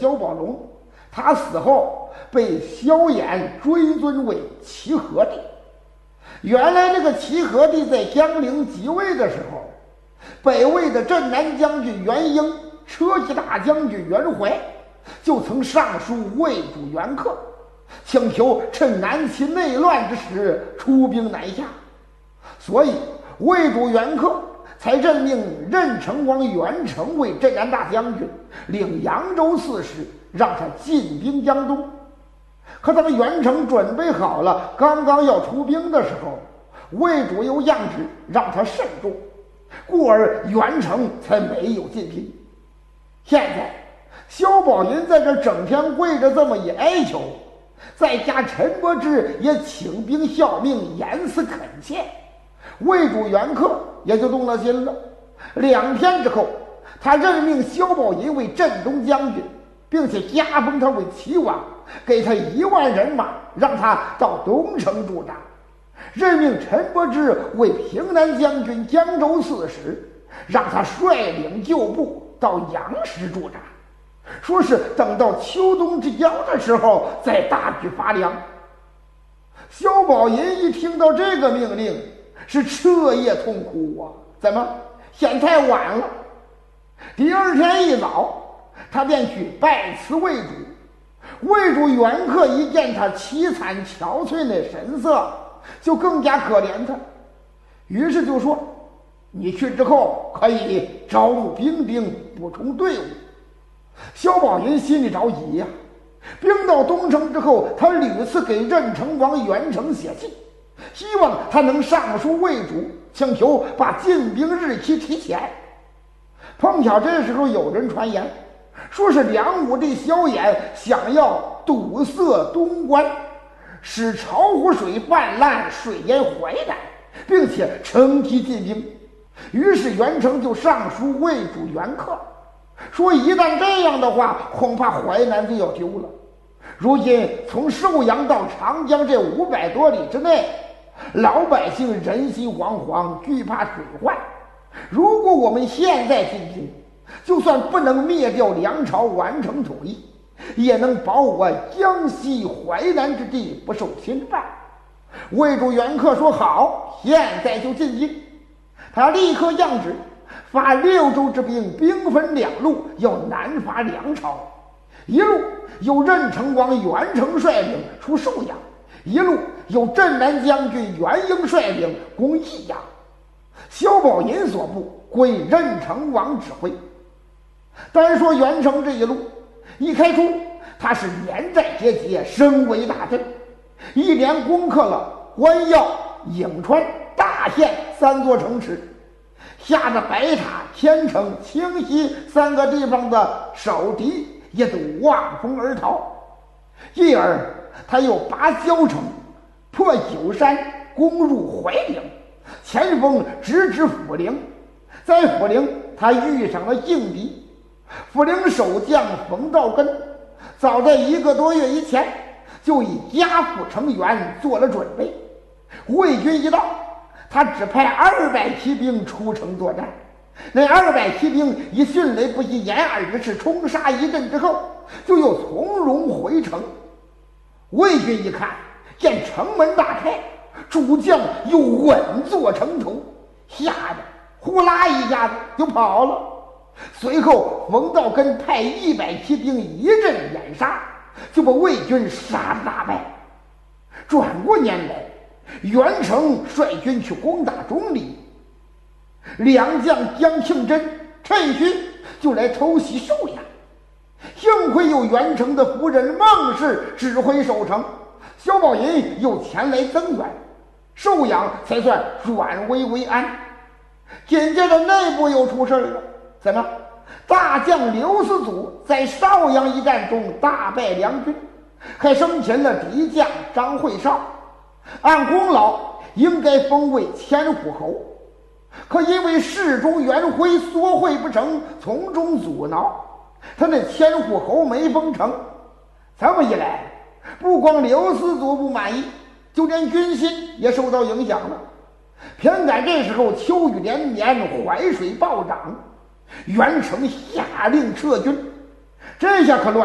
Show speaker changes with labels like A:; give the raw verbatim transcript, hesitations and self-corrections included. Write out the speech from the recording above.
A: 萧宝龙，他死后被萧衍追尊为齐和帝。原来这个齐和帝在江陵即位的时候，北魏的镇南将军袁英、车骑大将军袁怀就曾上书魏主袁克，请求趁南齐内乱之时出兵南下，所以魏主袁克才任命任城王袁成为镇南大将军，领扬州刺史，让他进兵江东。可当袁成准备好了，刚刚要出兵的时候，魏主又样旨让他慎重，故而袁成才没有进兵。现在萧宝云在这整天跪着这么一哀求，再加陈伯之也请兵效命，严词恳切，魏主袁克也就动了心了。两天之后，他任命萧宝云为镇东将军，并且加封他为齐王，给他一万人马，让他到东城驻扎，任命陈伯之为平南将军、江州刺史，让他率领旧部到阳石驻扎，说是等到秋冬之交的时候再大举发粮。萧宝银一听到这个命令，是彻夜痛哭啊！怎么嫌太晚了？第二天一早，他便去拜辞魏主。魏主袁克一见他凄惨憔悴的神色，就更加可怜他，于是就说：“你去之后可以招募兵丁，补充队伍。”萧宝银心里着急呀、啊。兵到东城之后，他屡次给任城王袁成写信，希望他能上书魏主，请求把进兵日期提前。碰巧这时候有人传言，说是梁武帝萧衍想要堵塞东关，使巢湖水泛滥，水淹淮南，并且乘机进兵。于是袁成就上书魏主袁克，说一旦这样的话，恐怕淮南就要丢了。如今从寿阳到长江这五百多里之内，老百姓人心惶惶，惧怕水患。如果我们现在进兵，就算不能灭掉梁朝，完成统一，也能保我江西淮南之地不受侵犯。魏主袁克说好，现在就进京。他立刻降旨，发六州之兵，兵分两路，要南伐梁朝。一路由任城王袁成率领出寿阳，一路由镇南将军袁英率领攻益阳。萧宝银所部归任城王指挥。单说袁成这一路一开出，他是连战节节，声威大振，一连攻克了关耀、颍川、大县三座城池，吓得白塔、天城、清溪三个地方的守敌也都望风而逃。继而他又拔交城，破九山，攻入怀宁，前锋直指涪陵。在涪陵他遇上了劲敌，涪陵守将冯道根早在一个多月以前就已加固成员，做了准备。魏军一到，他只派二百骑兵出城作战。那二百骑兵以迅雷不及掩耳之势冲杀一阵之后，就又从容回城。魏军一看，见城门大开，主将又稳坐城头，吓得呼啦一下子就跑了。随后冯道根派一百骑兵一阵掩杀，就把魏军杀得大败。转过年来，袁成率军去攻打钟离，良将江庆真趁虚就来偷袭寿阳。幸亏有袁成的夫人孟氏指挥守城，萧宝银又前来增援，寿阳才算转危为安。紧接着内部又出事了，怎么？大将刘思祖在邵阳一战中大败梁军，还生擒了敌将张惠绍，按功劳应该封为千户侯，可因为侍中袁辉缩会不成，从中阻挠，他那千户侯没封成。这么一来，不光刘思祖不满意，就连军心也受到影响了。偏赶这时候秋雨连绵，淮水暴涨，袁成下令撤军，这下可乱